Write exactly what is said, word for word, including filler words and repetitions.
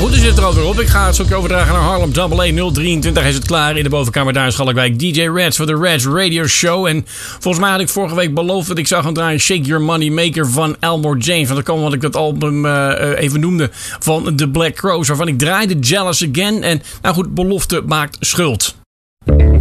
goed, dus zit er alweer op. Ik ga het zoeken overdragen naar Harlem Double A nul drieëntwintig. Is het klaar in de bovenkamer daar in Schalkwijk. D J Reds voor de Reds Radio Show. En volgens mij had ik vorige week beloofd dat ik zou gaan draaien Shake Your Money Maker van Elmore James. Want dat kwam wat ik dat album uh, even noemde van The Black Crowes. Waarvan ik draaide Jealous Again. En nou goed, belofte maakt schuld.